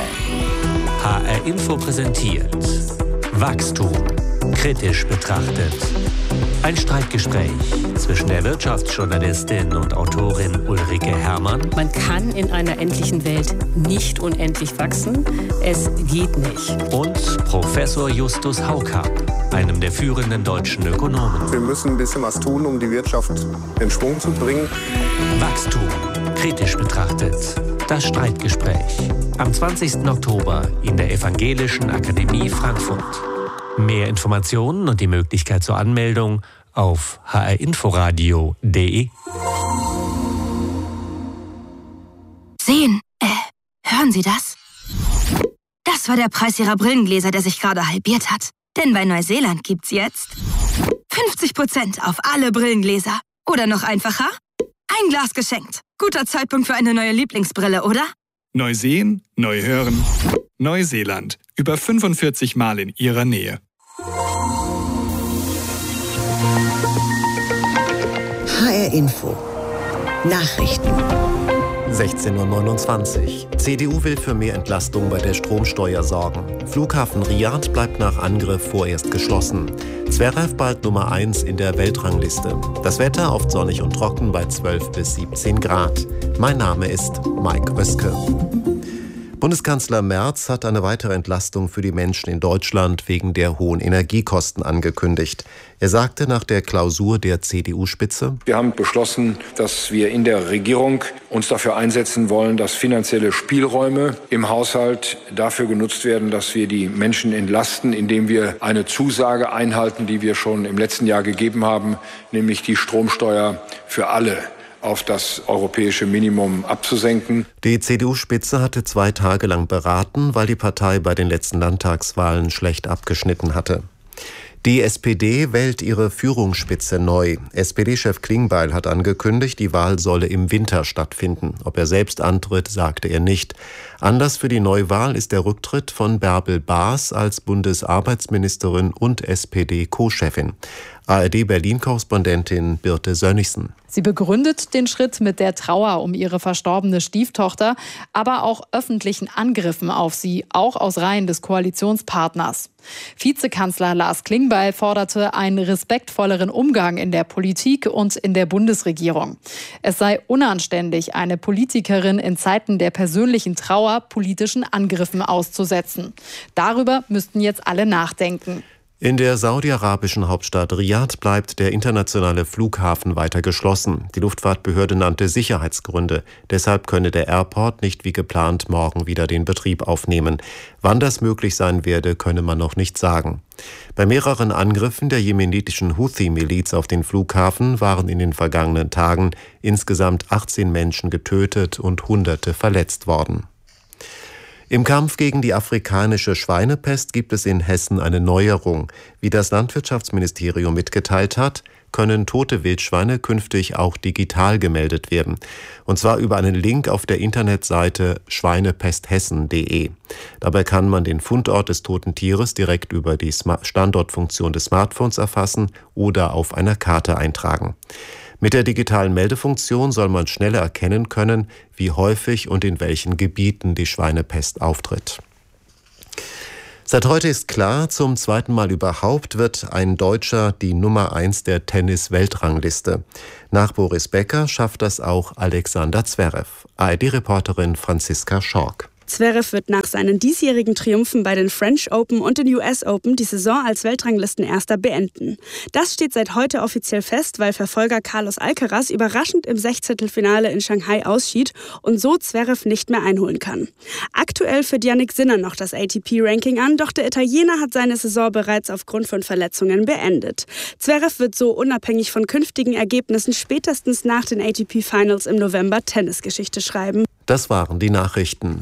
HR Info präsentiert Wachstum kritisch betrachtet. Ein Streitgespräch zwischen der Wirtschaftsjournalistin und Autorin Ulrike Herrmann. Man kann in einer endlichen Welt nicht unendlich wachsen. Es geht nicht. Und Professor Justus Haukapp, einem der führenden deutschen Ökonomen. Wir müssen ein bisschen was tun, um die Wirtschaft in Schwung zu bringen. Wachstum kritisch betrachtet. Das Streitgespräch. Am 20. Oktober in der Evangelischen Akademie Frankfurt. Mehr Informationen und die Möglichkeit zur Anmeldung auf hrinforadio.de. Sehen, hören Sie das? Das war der Preis Ihrer Brillengläser, der sich gerade halbiert hat. Denn bei Neuseeland gibt's jetzt 50% auf alle Brillengläser. Oder noch einfacher, ein Glas geschenkt. Guter Zeitpunkt für eine neue Lieblingsbrille, oder? Neu sehen, neu hören. Neuseeland. Über 45 Mal in Ihrer Nähe. HR Info. Nachrichten. 16:29 Uhr. CDU will für mehr Entlastung bei der Stromsteuer sorgen. Flughafen Riyadh bleibt nach Angriff vorerst geschlossen. Zverev bald Nummer 1 in der Weltrangliste. Das Wetter oft sonnig und trocken bei 12 bis 17 Grad. Mein Name ist Mike Oeske. Bundeskanzler Merz hat eine weitere Entlastung für die Menschen in Deutschland wegen der hohen Energiekosten angekündigt. Er sagte nach der Klausur der CDU-Spitze: Wir haben beschlossen, dass wir in der Regierung uns dafür einsetzen wollen, dass finanzielle Spielräume im Haushalt dafür genutzt werden, dass wir die Menschen entlasten, indem wir eine Zusage einhalten, die wir schon im letzten Jahr gegeben haben, nämlich die Stromsteuer für alle auf das europäische Minimum abzusenken. Die CDU-Spitze hatte 2 Tage lang beraten, weil die Partei bei den letzten Landtagswahlen schlecht abgeschnitten hatte. Die SPD wählt ihre Führungsspitze neu. SPD-Chef Klingbeil hat angekündigt, die Wahl solle im Winter stattfinden. Ob er selbst antritt, sagte er nicht. Anlass für die Neuwahl ist der Rücktritt von Bärbel Baas als Bundesarbeitsministerin und SPD-Co-Chefin. ARD-Berlin-Korrespondentin Birte Sönnigsen. Sie begründet den Schritt mit der Trauer um ihre verstorbene Stieftochter, aber auch öffentlichen Angriffen auf sie, auch aus Reihen des Koalitionspartners. Vizekanzler Lars Klingbeil forderte einen respektvolleren Umgang in der Politik und in der Bundesregierung. Es sei unanständig, eine Politikerin in Zeiten der persönlichen Trauer politischen Angriffen auszusetzen. Darüber müssten jetzt alle nachdenken. In der saudi-arabischen Hauptstadt Riyadh bleibt der internationale Flughafen weiter geschlossen. Die Luftfahrtbehörde nannte Sicherheitsgründe. Deshalb könne der Airport nicht wie geplant morgen wieder den Betrieb aufnehmen. Wann das möglich sein werde, könne man noch nicht sagen. Bei mehreren Angriffen der jemenitischen Houthi-Miliz auf den Flughafen waren in den vergangenen Tagen insgesamt 18 Menschen getötet und Hunderte verletzt worden. Im Kampf gegen die afrikanische Schweinepest gibt es in Hessen eine Neuerung. Wie das Landwirtschaftsministerium mitgeteilt hat, können tote Wildschweine künftig auch digital gemeldet werden. Und zwar über einen Link auf der Internetseite schweinepesthessen.de. Dabei kann man den Fundort des toten Tieres direkt über die Standortfunktion des Smartphones erfassen oder auf einer Karte eintragen. Mit der digitalen Meldefunktion soll man schneller erkennen können, wie häufig und in welchen Gebieten die Schweinepest auftritt. Seit heute ist klar, zum 2. Mal überhaupt wird ein Deutscher die Nummer 1 der Tennis-Weltrangliste. Nach Boris Becker schafft das auch Alexander Zverev. ARD-Reporterin Franziska Schork. Zverev wird nach seinen diesjährigen Triumphen bei den French Open und den US Open die Saison als Weltranglistenerster beenden. Das steht seit heute offiziell fest, weil Verfolger Carlos Alcaraz überraschend im Sechzehntelfinale in Shanghai ausschied und so Zverev nicht mehr einholen kann. Aktuell führt Jannik Sinner noch das ATP-Ranking an, doch der Italiener hat seine Saison bereits aufgrund von Verletzungen beendet. Zverev wird so unabhängig von künftigen Ergebnissen spätestens nach den ATP-Finals im November Tennisgeschichte schreiben. Das waren die Nachrichten.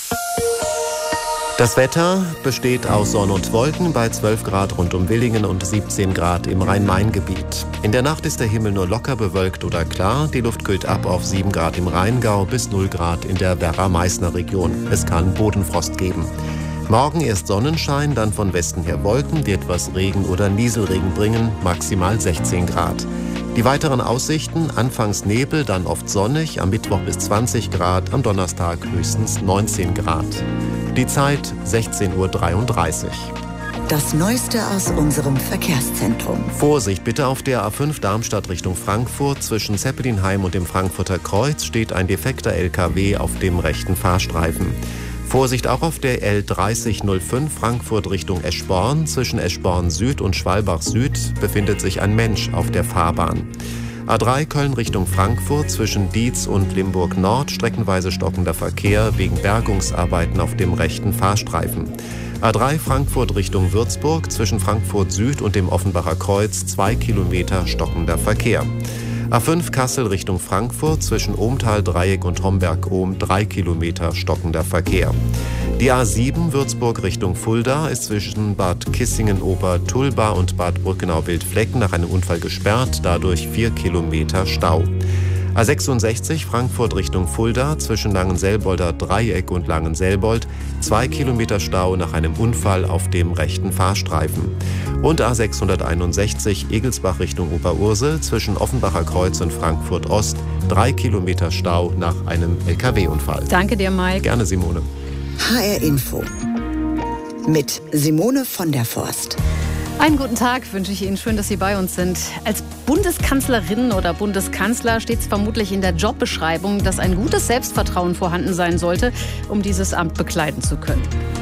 Das Wetter besteht aus Sonne und Wolken bei 12 Grad rund um Willingen und 17 Grad im Rhein-Main-Gebiet. In der Nacht ist der Himmel nur locker bewölkt oder klar. Die Luft kühlt ab auf 7 Grad im Rheingau bis 0 Grad in der Werra-Meißner-Region. Es kann Bodenfrost geben. Morgen erst Sonnenschein, dann von Westen her Wolken, die etwas Regen oder Nieselregen bringen, maximal 16 Grad. Die weiteren Aussichten: anfangs Nebel, dann oft sonnig, am Mittwoch bis 20 Grad, am Donnerstag höchstens 19 Grad. Die Zeit 16:33 Uhr. Das Neueste aus unserem Verkehrszentrum. Vorsicht bitte, auf der A5 Darmstadt Richtung Frankfurt. Zwischen Zeppelinheim und dem Frankfurter Kreuz steht ein defekter LKW auf dem rechten Fahrstreifen. Vorsicht auch auf der L3005 Frankfurt Richtung Eschborn. Zwischen Eschborn Süd und Schwalbach Süd befindet sich ein Mensch auf der Fahrbahn. A3 Köln Richtung Frankfurt, zwischen Dietz und Limburg Nord streckenweise stockender Verkehr wegen Bergungsarbeiten auf dem rechten Fahrstreifen. A3 Frankfurt Richtung Würzburg, zwischen Frankfurt Süd und dem Offenbacher Kreuz 2 Kilometer stockender Verkehr. A5 Kassel Richtung Frankfurt, zwischen Ohmtal-Dreieck und Homberg-Ohm 3 Kilometer stockender Verkehr. Die A7 Würzburg Richtung Fulda ist zwischen Bad Kissingen-Obertulba und Bad Brückenau-Wildflecken nach einem Unfall gesperrt, dadurch 4 Kilometer Stau. A66 Frankfurt Richtung Fulda zwischen Langenselbolder Dreieck und Langenselbold 2 Kilometer Stau nach einem Unfall auf dem rechten Fahrstreifen. Und A661 Egelsbach Richtung Oberursel zwischen Offenbacher Kreuz und Frankfurt Ost 3 Kilometer Stau nach einem LKW-Unfall. Danke dir, Mike. Gerne, Simone. HR Info mit Simone von der Forst. Einen guten Tag wünsche ich Ihnen. Schön, dass Sie bei uns sind. Als Bundeskanzlerin oder Bundeskanzler steht es vermutlich in der Jobbeschreibung, dass ein gutes Selbstvertrauen vorhanden sein sollte, um dieses Amt bekleiden zu können.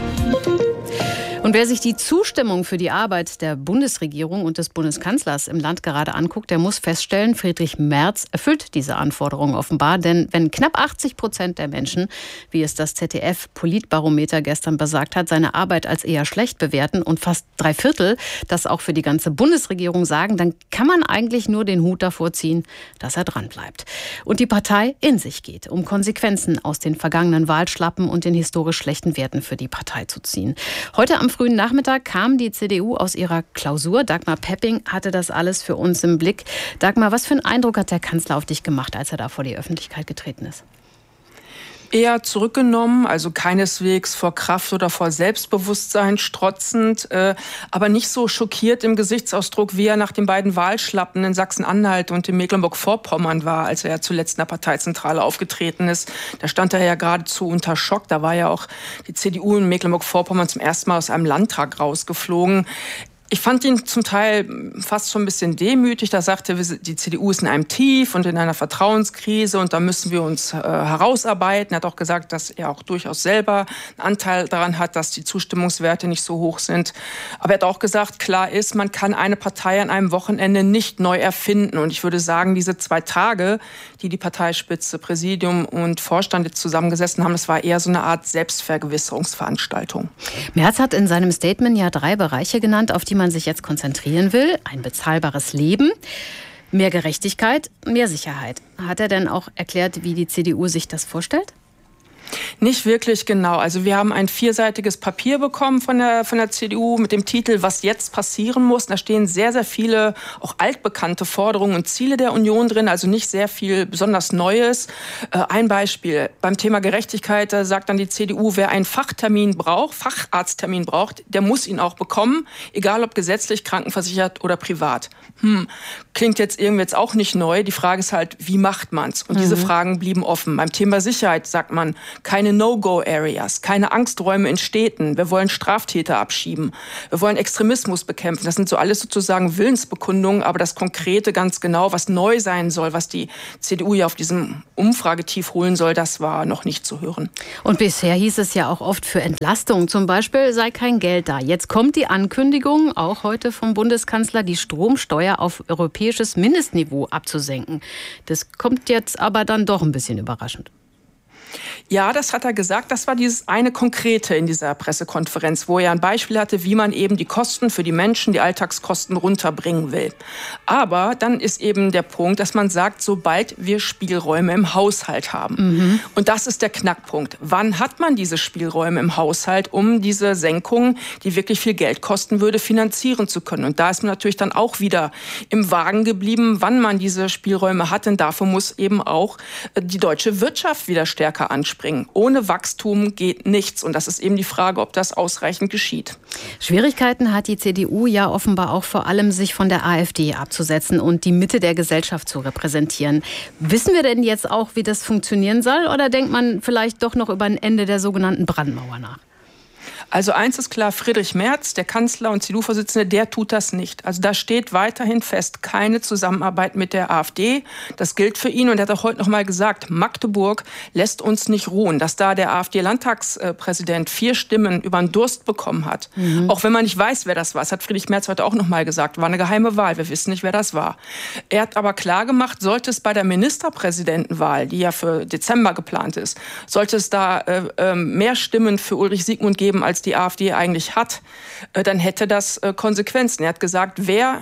Und wer sich die Zustimmung für die Arbeit der Bundesregierung und des Bundeskanzlers im Land gerade anguckt, der muss feststellen, Friedrich Merz erfüllt diese Anforderungen offenbar. Denn wenn knapp 80% der Menschen, wie es das ZDF-Politbarometer gestern besagt hat, seine Arbeit als eher schlecht bewerten und fast 3/4 das auch für die ganze Bundesregierung sagen, dann kann man eigentlich nur den Hut davor ziehen, dass er dranbleibt. Und die Partei in sich geht, um Konsequenzen aus den vergangenen Wahlschlappen und den historisch schlechten Werten für die Partei zu ziehen. Heute am frühen Nachmittag kam die CDU aus ihrer Klausur. Dagmar Pepping hatte das alles für uns im Blick. Dagmar, was für einen Eindruck hat der Kanzler auf dich gemacht, als er da vor die Öffentlichkeit getreten ist? Eher zurückgenommen, also keineswegs vor Kraft oder vor Selbstbewusstsein strotzend, aber nicht so schockiert im Gesichtsausdruck, wie er nach den beiden Wahlschlappen in Sachsen-Anhalt und in Mecklenburg-Vorpommern war, als er ja zuletzt in der Parteizentrale aufgetreten ist. Da stand er ja geradezu unter Schock. Da war ja auch die CDU in Mecklenburg-Vorpommern zum ersten Mal aus einem Landtag rausgeflogen. Ich fand ihn zum Teil fast schon ein bisschen demütig. Da sagte, die CDU ist in einem Tief und in einer Vertrauenskrise und da müssen wir uns herausarbeiten. Er hat auch gesagt, dass er auch durchaus selber einen Anteil daran hat, dass die Zustimmungswerte nicht so hoch sind. Aber er hat auch gesagt, klar ist, man kann eine Partei an einem Wochenende nicht neu erfinden. Und ich würde sagen, diese 2 Tage, die Parteispitze, Präsidium und Vorstand jetzt zusammengesessen haben, das war eher so eine Art Selbstvergewisserungsveranstaltung. Merz hat in seinem Statement ja 3 Bereiche genannt, auf die man sich jetzt konzentrieren will. Ein bezahlbares Leben, mehr Gerechtigkeit, mehr Sicherheit. Hat er denn auch erklärt, wie die CDU sich das vorstellt? Nicht wirklich genau. Also wir haben ein 4-seitiges Papier bekommen von der CDU mit dem Titel "Was jetzt passieren muss". Da stehen sehr, sehr viele auch altbekannte Forderungen und Ziele der Union drin, also nicht sehr viel besonders Neues. Ein Beispiel beim Thema Gerechtigkeit, da sagt dann die CDU, wer einen Facharzttermin braucht, der muss ihn auch bekommen, egal ob gesetzlich, krankenversichert oder privat. Klingt jetzt irgendwie auch nicht neu. Die Frage ist halt, wie macht man's? Und diese Fragen blieben offen. Beim Thema Sicherheit sagt man, keine No-Go-Areas, keine Angsträume in Städten. Wir wollen Straftäter abschieben. Wir wollen Extremismus bekämpfen. Das sind so alles sozusagen Willensbekundungen, aber das Konkrete ganz genau, was neu sein soll, was die CDU ja auf diesem Umfragetief holen soll, das war noch nicht zu hören. Und bisher hieß es ja auch oft, für Entlastung zum Beispiel sei kein Geld da. Jetzt kommt die Ankündigung, auch heute vom Bundeskanzler, die Stromsteuer auf europäisches Mindestniveau abzusenken. Das kommt jetzt aber dann doch ein bisschen überraschend. Ja, das hat er gesagt. Das war dieses eine Konkrete in dieser Pressekonferenz, wo er ein Beispiel hatte, wie man eben die Kosten für die Menschen, die Alltagskosten runterbringen will. Aber dann ist eben der Punkt, dass man sagt, sobald wir Spielräume im Haushalt haben. Und das ist der Knackpunkt. Wann hat man diese Spielräume im Haushalt, um diese Senkung, die wirklich viel Geld kosten würde, finanzieren zu können? Und da ist man natürlich dann auch wieder im Wagen geblieben, wann man diese Spielräume hat. Denn dafür muss eben auch die deutsche Wirtschaft wieder stärker anspringen. Ohne Wachstum geht nichts. Und das ist eben die Frage, ob das ausreichend geschieht. Schwierigkeiten hat die CDU ja offenbar auch vor allem, sich von der AfD abzusetzen und die Mitte der Gesellschaft zu repräsentieren. Wissen wir denn jetzt auch, wie das funktionieren soll? Oder denkt man vielleicht doch noch über ein Ende der sogenannten Brandmauer nach? Also eins ist klar, Friedrich Merz, der Kanzler und CDU-Vorsitzende, der tut das nicht. Also da steht weiterhin fest, keine Zusammenarbeit mit der AfD. Das gilt für ihn und er hat auch heute noch mal gesagt, Magdeburg lässt uns nicht ruhen. Dass da der AfD-Landtagspräsident 4 Stimmen über den Durst bekommen hat, auch wenn man nicht weiß, wer das war. Das hat Friedrich Merz heute auch noch mal gesagt, war eine geheime Wahl, wir wissen nicht, wer das war. Er hat aber klar gemacht, sollte es bei der Ministerpräsidentenwahl, die ja für Dezember geplant ist, sollte es da mehr Stimmen für Ulrich Siegmund geben, als die AfD eigentlich hat, dann hätte das Konsequenzen. Er hat gesagt, wer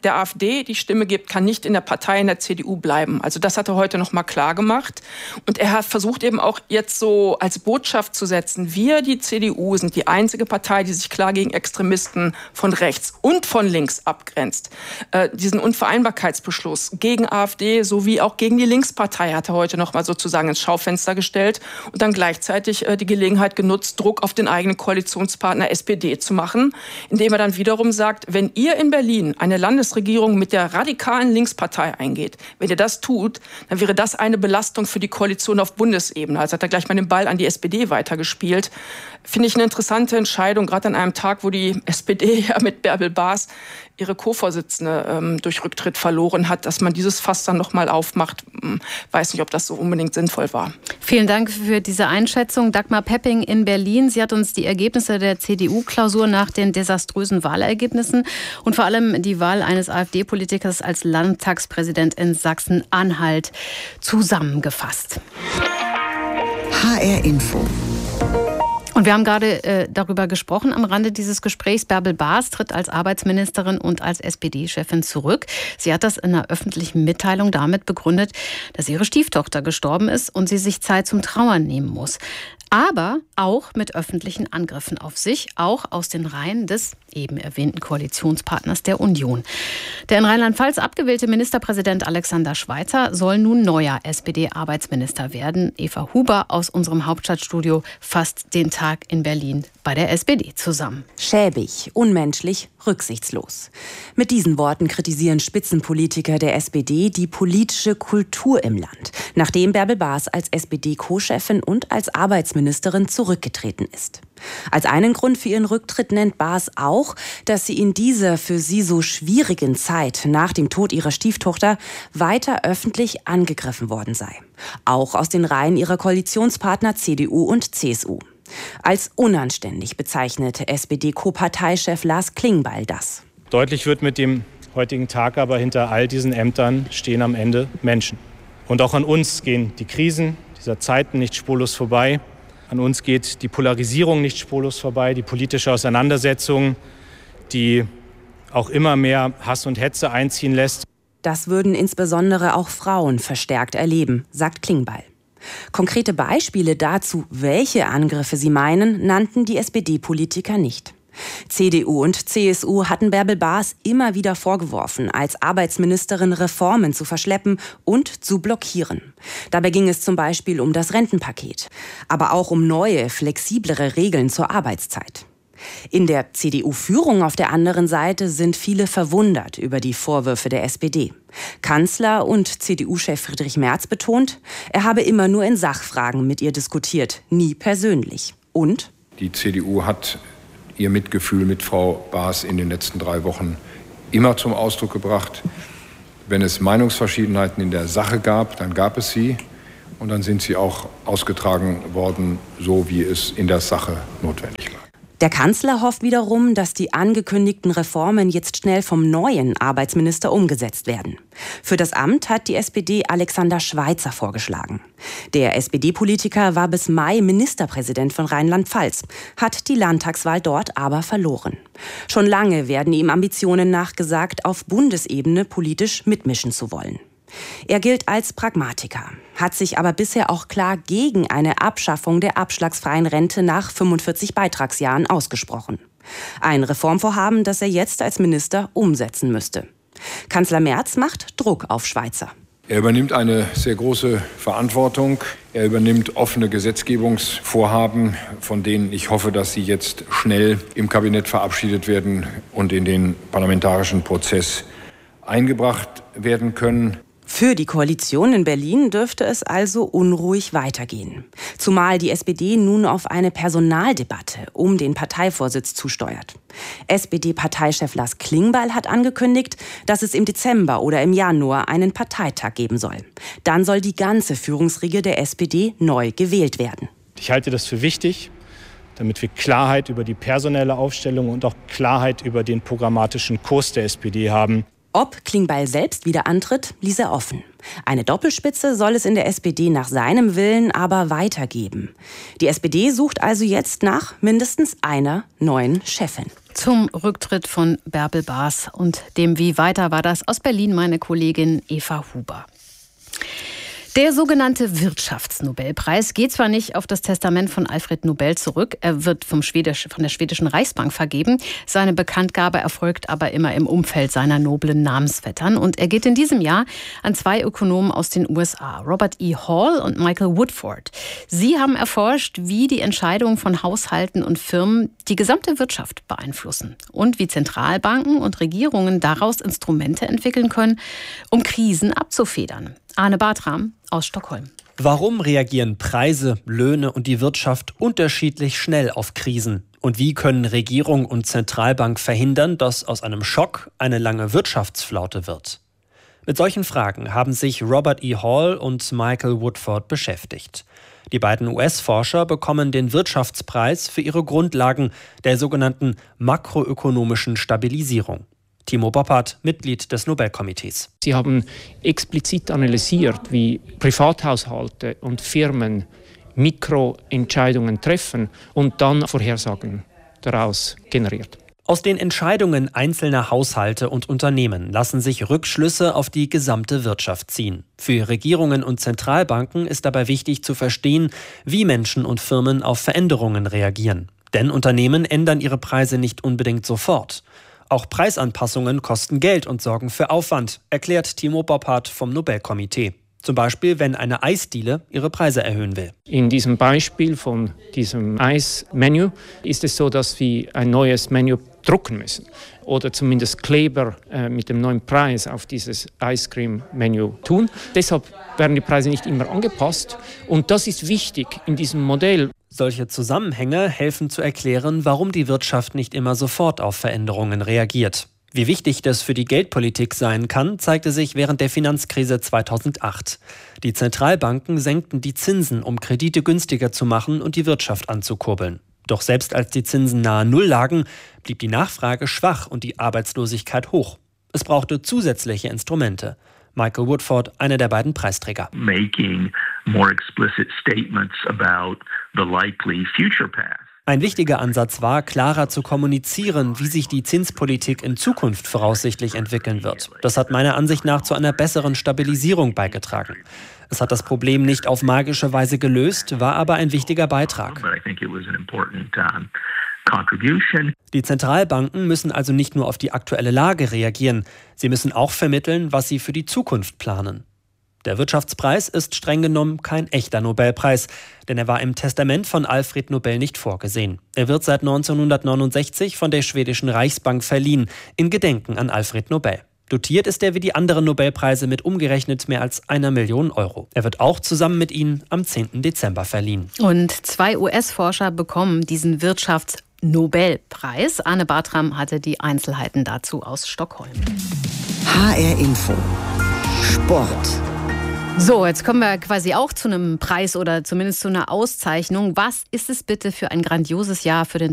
der AfD die Stimme gibt, kann nicht in der Partei, in der CDU bleiben. Also das hat er heute noch mal klar gemacht. Und er hat versucht eben auch jetzt so als Botschaft zu setzen, wir, die CDU, sind die einzige Partei, die sich klar gegen Extremisten von rechts und von links abgrenzt. Diesen Unvereinbarkeitsbeschluss gegen AfD sowie auch gegen die Linkspartei hat er heute noch mal sozusagen ins Schaufenster gestellt und dann gleichzeitig die Gelegenheit genutzt, Druck auf den eigenen Koalitionspartner SPD zu machen, indem er dann wiederum sagt, wenn ihr in Berlin eine Landesregierung mit der radikalen Linkspartei eingeht, wenn ihr das tut, dann wäre das eine Belastung für die Koalition auf Bundesebene. Also hat er gleich mal den Ball an die SPD weitergespielt. Finde ich eine interessante Entscheidung, gerade an einem Tag, wo die SPD ja mit Bärbel Baas ihre Co-Vorsitzende durch Rücktritt verloren hat, dass man dieses Fass dann noch mal aufmacht. Weiß nicht, ob das so unbedingt sinnvoll war. Vielen Dank für diese Einschätzung. Dagmar Pepping in Berlin. Sie hat uns die Ergebnisse der CDU-Klausur nach den desaströsen Wahlergebnissen und vor allem die Wahl eines AfD-Politikers als Landtagspräsident in Sachsen-Anhalt zusammengefasst. HR Info. Und wir haben gerade darüber gesprochen am Rande dieses Gesprächs. Bärbel Baas tritt als Arbeitsministerin und als SPD-Chefin zurück. Sie hat das in einer öffentlichen Mitteilung damit begründet, dass ihre Stieftochter gestorben ist und sie sich Zeit zum Trauern nehmen muss. Aber auch mit öffentlichen Angriffen auf sich, auch aus den Reihen des eben erwähnten Koalitionspartners der Union. Der in Rheinland-Pfalz abgewählte Ministerpräsident Alexander Schweitzer soll nun neuer SPD-Arbeitsminister werden. Eva Huber aus unserem Hauptstadtstudio fasst den Tag in Berlin bei der SPD zusammen. Schäbig, unmenschlich, rücksichtslos. Mit diesen Worten kritisieren Spitzenpolitiker der SPD die politische Kultur im Land, nachdem Bärbel Baas als SPD-Co-Chefin und als Arbeitsministerin zurückgetreten ist. Als einen Grund für ihren Rücktritt nennt Baas auch, dass sie in dieser für sie so schwierigen Zeit nach dem Tod ihrer Stieftochter weiter öffentlich angegriffen worden sei. Auch aus den Reihen ihrer Koalitionspartner CDU und CSU. Als unanständig bezeichnete SPD-Co-Parteichef Lars Klingbeil das. Deutlich wird mit dem heutigen Tag aber, hinter all diesen Ämtern stehen am Ende Menschen. Und auch an uns gehen die Krisen dieser Zeiten nicht spurlos vorbei. An uns geht die Polarisierung nicht spurlos vorbei, die politische Auseinandersetzung, die auch immer mehr Hass und Hetze einziehen lässt. Das würden insbesondere auch Frauen verstärkt erleben, sagt Klingbeil. Konkrete Beispiele dazu, welche Angriffe sie meinen, nannten die SPD-Politiker nicht. CDU und CSU hatten Bärbel Baas immer wieder vorgeworfen, als Arbeitsministerin Reformen zu verschleppen und zu blockieren. Dabei ging es zum Beispiel um das Rentenpaket, aber auch um neue, flexiblere Regeln zur Arbeitszeit. In der CDU-Führung auf der anderen Seite sind viele verwundert über die Vorwürfe der SPD. Kanzler und CDU-Chef Friedrich Merz betont, er habe immer nur in Sachfragen mit ihr diskutiert, nie persönlich. Und? Die CDU hat ihr Mitgefühl mit Frau Baas in den letzten 3 Wochen immer zum Ausdruck gebracht. Wenn es Meinungsverschiedenheiten in der Sache gab, dann gab es sie. Und dann sind sie auch ausgetragen worden, so wie es in der Sache notwendig war. Der Kanzler hofft wiederum, dass die angekündigten Reformen jetzt schnell vom neuen Arbeitsminister umgesetzt werden. Für das Amt hat die SPD Alexander Schweitzer vorgeschlagen. Der SPD-Politiker war bis Mai Ministerpräsident von Rheinland-Pfalz, hat die Landtagswahl dort aber verloren. Schon lange werden ihm Ambitionen nachgesagt, auf Bundesebene politisch mitmischen zu wollen. Er gilt als Pragmatiker, hat sich aber bisher auch klar gegen eine Abschaffung der abschlagsfreien Rente nach 45 Beitragsjahren ausgesprochen. Ein Reformvorhaben, das er jetzt als Minister umsetzen müsste. Kanzler Merz macht Druck auf Schweitzer. Er übernimmt eine sehr große Verantwortung. Er übernimmt offene Gesetzgebungsvorhaben, von denen ich hoffe, dass sie jetzt schnell im Kabinett verabschiedet werden und in den parlamentarischen Prozess eingebracht werden können. Für die Koalition in Berlin dürfte es also unruhig weitergehen. Zumal die SPD nun auf eine Personaldebatte um den Parteivorsitz zusteuert. SPD-Parteichef Lars Klingbeil hat angekündigt, dass es im Dezember oder im Januar einen Parteitag geben soll. Dann soll die ganze Führungsriege der SPD neu gewählt werden. Ich halte das für wichtig, damit wir Klarheit über die personelle Aufstellung und auch Klarheit über den programmatischen Kurs der SPD haben. Ob Klingbeil selbst wieder antritt, ließ er offen. Eine Doppelspitze soll es in der SPD nach seinem Willen aber weitergeben. Die SPD sucht also jetzt nach mindestens einer neuen Chefin. Zum Rücktritt von Bärbel Baas und dem Wie weiter war das aus Berlin meine Kollegin Eva Huber. Der sogenannte Wirtschaftsnobelpreis geht zwar nicht auf das Testament von Alfred Nobel zurück, er wird von der schwedischen Reichsbank vergeben. Seine Bekanntgabe erfolgt aber immer im Umfeld seiner noblen Namensvettern. Und er geht in diesem Jahr an 2 Ökonomen aus den USA, Robert E. Hall und Michael Woodford. Sie haben erforscht, wie die Entscheidungen von Haushalten und Firmen die gesamte Wirtschaft beeinflussen und wie Zentralbanken und Regierungen daraus Instrumente entwickeln können, um Krisen abzufedern. Arne Bartram aus Stockholm. Warum reagieren Preise, Löhne und die Wirtschaft unterschiedlich schnell auf Krisen? Und wie können Regierung und Zentralbank verhindern, dass aus einem Schock eine lange Wirtschaftsflaute wird? Mit solchen Fragen haben sich Robert E. Hall und Michael Woodford beschäftigt. Die beiden US-Forscher bekommen den Wirtschaftspreis für ihre Grundlagen der sogenannten makroökonomischen Stabilisierung. Timo Boppert, Mitglied des Nobelkomitees. Sie haben explizit analysiert, wie Privathaushalte und Firmen Mikroentscheidungen treffen und dann Vorhersagen daraus generiert. Aus den Entscheidungen einzelner Haushalte und Unternehmen lassen sich Rückschlüsse auf die gesamte Wirtschaft ziehen. Für Regierungen und Zentralbanken ist dabei wichtig zu verstehen, wie Menschen und Firmen auf Veränderungen reagieren. Denn Unternehmen ändern ihre Preise nicht unbedingt sofort. Auch Preisanpassungen kosten Geld und sorgen für Aufwand, erklärt Timo Boppert vom Nobelkomitee. Zum Beispiel, wenn eine Eisdiele ihre Preise erhöhen will. In diesem Beispiel von diesem Eismenü ist es so, dass wir ein neues Menü drucken müssen oder zumindest Kleber mit dem neuen Preis auf dieses Ice-Cream-Menü tun. Deshalb werden die Preise nicht immer angepasst und das ist wichtig in diesem Modell. Solche Zusammenhänge helfen zu erklären, warum die Wirtschaft nicht immer sofort auf Veränderungen reagiert. Wie wichtig das für die Geldpolitik sein kann, zeigte sich während der Finanzkrise 2008. Die Zentralbanken senkten die Zinsen, um Kredite günstiger zu machen und die Wirtschaft anzukurbeln. Doch selbst als die Zinsen nahe Null lagen, blieb die Nachfrage schwach und die Arbeitslosigkeit hoch. Es brauchte zusätzliche Instrumente. Michael Woodford, einer der beiden Preisträger. Ein wichtiger Ansatz war, klarer zu kommunizieren, wie sich die Zinspolitik in Zukunft voraussichtlich entwickeln wird. Das hat meiner Ansicht nach zu einer besseren Stabilisierung beigetragen. Es hat das Problem nicht auf magische Weise gelöst, war aber ein wichtiger Beitrag. Die Zentralbanken müssen also nicht nur auf die aktuelle Lage reagieren, sie müssen auch vermitteln, was sie für die Zukunft planen. Der Wirtschaftspreis ist streng genommen kein echter Nobelpreis, denn er war im Testament von Alfred Nobel nicht vorgesehen. Er wird seit 1969 von der schwedischen Reichsbank verliehen, in Gedenken an Alfred Nobel. Dotiert ist er wie die anderen Nobelpreise mit umgerechnet mehr als 1 Million Euro. Er wird auch zusammen mit ihnen am 10. Dezember verliehen. Und 2 US-Forscher bekommen diesen Wirtschaftsnobelpreis. Arne Bartram hatte die Einzelheiten dazu aus Stockholm. HR Info. Sport. So, jetzt kommen wir quasi auch zu einem Preis oder zumindest zu einer Auszeichnung. Was ist es bitte für ein grandioses Jahr für den